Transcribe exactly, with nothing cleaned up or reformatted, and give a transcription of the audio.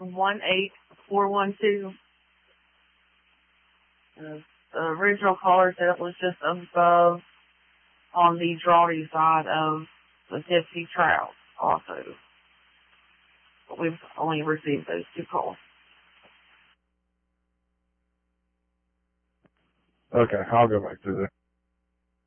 one eight four one two. The original caller said it was just above on the drawty side of the Dipsy Trout also. But we've only received those two calls. Okay, I'll go back to the